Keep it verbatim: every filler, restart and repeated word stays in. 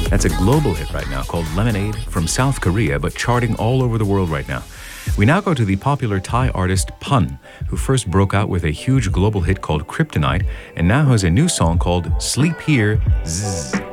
That's a global hit right now called Lemonade from South Korea, but charting all over the world right now. We now go to the popular Thai artist Pun, who first broke out with a huge global hit called Kryptonite and now has a new song called Sleep Here Zzz.